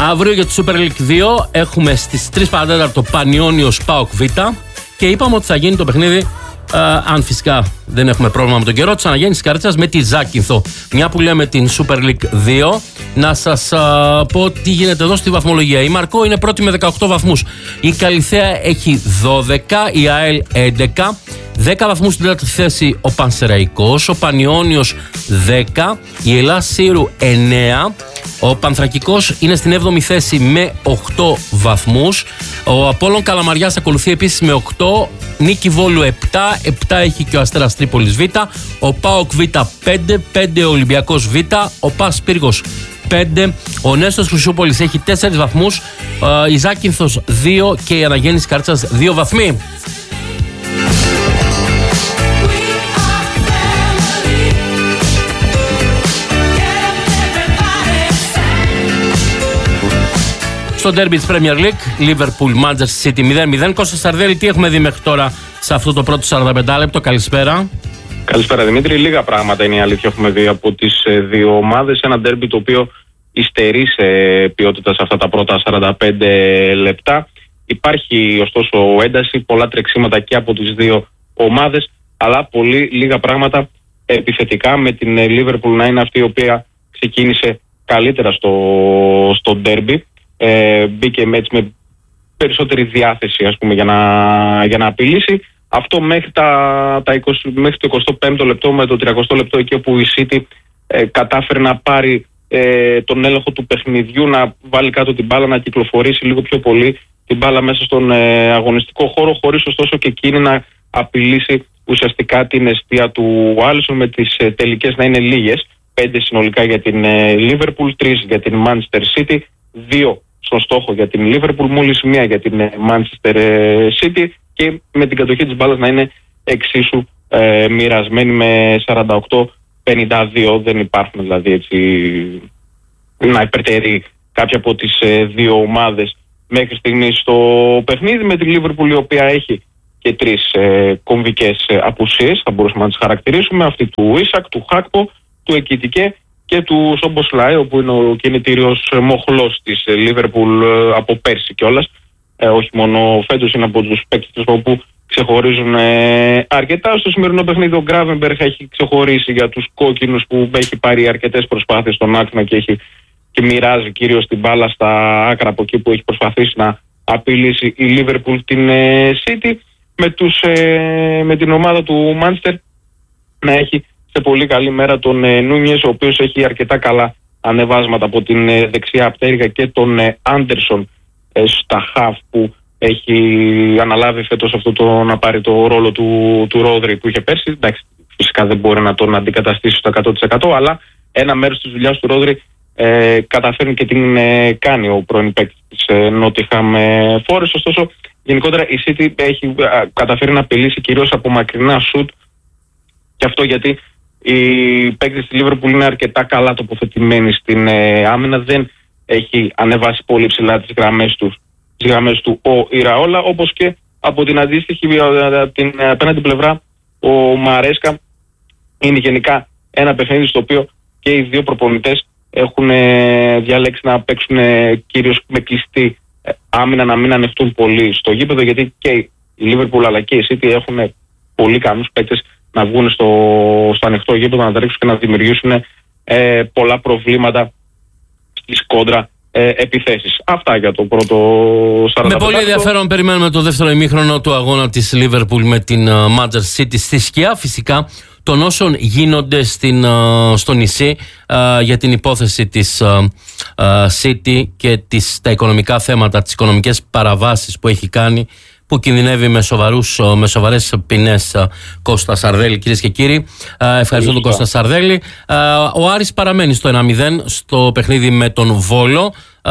Αύριο για τη Super League 2 έχουμε στις 3 παρατέταρτο Πανιόνιος ΠΑΟΚ Β και είπαμε ότι θα γίνει το παιχνίδι, αν φυσικά δεν έχουμε πρόβλημα με τον καιρό, της Αναγέννησης Καρίτσας με τη Ζάκυνθο. Μια που λέμε την Super League 2, να σας πω τι γίνεται εδώ στη βαθμολογία. Η Μαρκό είναι πρώτη με 18 βαθμούς. Η Καλιθέα έχει 12, η ΑΕΛ 11. 10 βαθμούς στην τέταρτη θέση ο Πανσεραϊκός, ο Πανιόνιος 10, η Ελλάς Σύρου 9, ο Πανθρακικός είναι στην 7η θέση με 8 βαθμούς, ο Απόλλων Καλαμαριάς ακολουθεί επίσης με 8, Νίκη Βόλου 7 έχει και ο Αστέρας Τρίπολης Β, ο ΠΑΟΚ Β 5 ο Ολυμπιακός Β, ο ΠΑΣ Πύργος 5, ο Νέστος Χρυσούπολης έχει 4 βαθμούς, η Ζάκυνθος 2 και η Αναγέννηση Καρίτσας 2 βαθμοί. Στο ντέρμπι της Premier League, Liverpool Manchester City 0-0. Κώστα Σαρδέλη, τι έχουμε δει μέχρι τώρα σε αυτό το πρώτο 45 λεπτό? Καλησπέρα. Καλησπέρα Δημήτρη. Λίγα πράγματα είναι η αλήθεια έχουμε δει από τις δύο ομάδες. Ένα ντέρμπι το οποίο υστερεί σε ποιότητα σε αυτά τα πρώτα 45 λεπτά. Υπάρχει ωστόσο ένταση, πολλά τρεξίματα και από τις δύο ομάδες, αλλά πολύ λίγα πράγματα επιθετικά, με την Liverpool να είναι αυτή η οποία ξεκίνησε καλύτερα στο ντέρμπι. Μπήκε με περισσότερη διάθεση, ας πούμε, για να απειλήσει. Αυτό μέχρι το 25ο λεπτό, με το 30ο λεπτό, εκεί όπου η City κατάφερε να πάρει τον έλεγχο του παιχνιδιού, να βάλει κάτω την μπάλα, να κυκλοφορήσει λίγο πιο πολύ την μπάλα μέσα στον αγωνιστικό χώρο, χωρίς ωστόσο και εκείνη να απειλήσει ουσιαστικά την εστία του Άλισον, με τις τελικές να είναι λίγες. 5 συνολικά για την Liverpool, 3 για την Manchester City, 2 στον στόχο για την Liverpool, μόλις 1 για την Manchester City, και με την κατοχή της μπάλας να είναι εξίσου μοιρασμένη με 48-52. Δεν υπάρχουν δηλαδή έτσι να υπερτερεί κάποια από τις δύο ομάδες μέχρι στιγμής στο παιχνίδι, με την Liverpool η οποία έχει και 3 κομβικές απουσίες, θα μπορούσαμε να τις χαρακτηρίσουμε, αυτή του Ίσακ, του Χάκπο, του Εκιτικέ και του Σόμποσλάι, όπου είναι ο κινητήριος μοχλός της Liverpool από πέρσι κιόλας. Όχι μόνο φέτος, είναι από τους παίκτες όπου ξεχωρίζουν αρκετά. Στο σημερινό παιχνίδι ο Γκράβενμπεργκ έχει ξεχωρίσει για τους κόκκινους, που έχει πάρει αρκετές προσπάθειες στον άξονα και μοιράζει κυρίως την μπάλα στα άκρα, από εκεί που έχει προσπαθήσει να απειλήσει η Liverpool την City, με την ομάδα του Manchester να έχει σε πολύ καλή μέρα τον Νούνιες, ο οποίος έχει αρκετά καλά ανεβάσματα από την δεξιά πτέρυγα, και τον Άντερσον στα χαφ, που έχει αναλάβει φέτος να πάρει το ρόλο του Ρόδρυ που είχε πέρσι. Εντάξει, φυσικά δεν μπορεί να τον αντικαταστήσει στο 100%, αλλά ένα μέρος της δουλειάς του Ρόδρυ καταφέρνει και την κάνει ο πρώην παίκτης της Nottingham Forest. Ωστόσο, γενικότερα η City έχει καταφέρει να απειλήσει κυρίως από μακρινά σουτ, και αυτό γιατί οι παίκτες της Liverpool είναι αρκετά καλά τοποθετημένοι στην άμυνα. Δεν έχει ανεβάσει πολύ ψηλά τις γραμμές του ο Ιραόλα, όπως και από την αντίστοιχη την απέναντι πλευρά ο Μαρέσκα. Είναι γενικά ένα παιχνίδι στο οποίο και οι δύο προπονητές έχουν διαλέξει να παίξουν κυρίως με κλειστή άμυνα, να μην ανοιχτούν πολύ στο γήπεδο, γιατί και η Liverpool αλλά και η City έχουν πολύ καλούς παίκτες να βγουν στο ανοιχτό γήπεδο, να τρέξουν και να δημιουργήσουν πολλά προβλήματα στις κόντρα επιθέσεις. Αυτά για το πρώτο 45. Με πολύ ενδιαφέρον περιμένουμε το δεύτερο ημίχρονο του αγώνα της Liverpool με την Manchester City, στη σκιά φυσικά των όσων γίνονται στο νησί για την υπόθεση της City και τα οικονομικά θέματα, τις οικονομικές παραβάσεις που έχει κάνει, που κινδυνεύει με σοβαρές ποινές. Κώστα Σαρδέλη, κυρίες και κύριοι. Ευχαριστώ τον Κώστα Σαρδέλη. Ο Άρης παραμένει στο 1-0 στο παιχνίδι με τον Βόλο.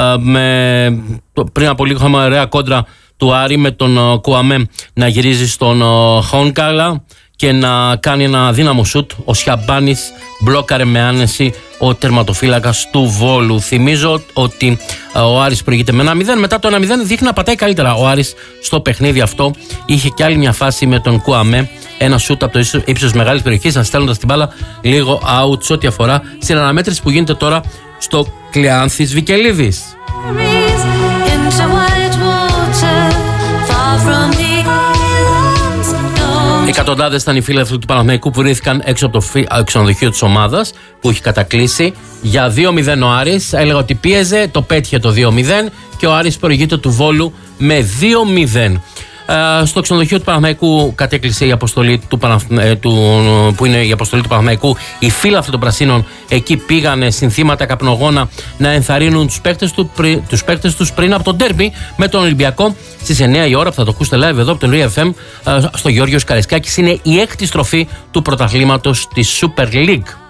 Πριν από λίγο είχαμε ωραία κόντρα του Άρη με τον Κουαμέ να γυρίζει στον Χόνκαλα και να κάνει ένα δύναμο σουτ. Ο Σιαμπάνης μπλόκαρε με άνεση ο τερματοφύλακας του Βόλου. Θυμίζω ότι ο Άρης προηγείται με 1-0. Μετά το 1-0 δείχνει να πατάει καλύτερα. Ο Άρης στο παιχνίδι αυτό είχε κι άλλη μια φάση με τον Κουαμέ. Ένα σουτ από το ύψος μεγάλης περιοχής, στέλνοντας την μπάλα λίγο out, σε ό,τι αφορά στην αναμέτρηση που γίνεται τώρα στο Κλεάνθης Βικελίδης. Εκατοντάδες ήταν οι φίλαθλοι του Παναθηναϊκού που βρήθηκαν έξω από το ξενοδοχείο της ομάδας που έχει κατακλείσει. Για 2-0 ο Άρης, έλεγα ότι πίεζε, το πέτυχε το 2-0 και ο Άρης προηγείται του Βόλου με 2-0. Στο ξενοδοχείο του Παναθηναϊκού κατέκλυσε η αποστολή που είναι η αποστολή του Παναθηναϊκού. Οι φίλαθλοι των Πρασίνων εκεί πήγανε συνθήματα καπνογόνα να ενθαρρύνουν τους παίκτες τους πριν από το ντέρμπι με τον Ολυμπιακό στις 9 η ώρα, που θα το ακούσετε live εδώ από το Real FM στο Γεώργιος Καρεσκάκης. Είναι η έκτη στροφή του πρωταθλήματος της Super League.